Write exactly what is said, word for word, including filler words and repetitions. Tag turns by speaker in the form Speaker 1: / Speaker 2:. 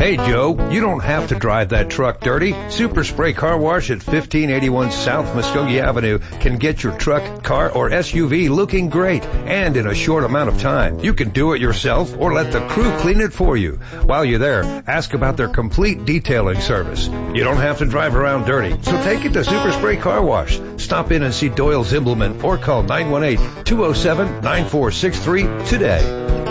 Speaker 1: Hey Joe, you don't have to drive that truck dirty. Super Spray Car Wash at fifteen eighty-one South Muskogee Avenue can get your truck, car, or S U V looking great and in a short amount of time. You can do it yourself or let the crew clean it for you. While you're there, ask about their complete detailing service. You don't have to drive around dirty, so take it to Super Spray Car Wash. Stop in and see Doyle Zimbelman or call nine one eight, two oh seven, nine four six three today.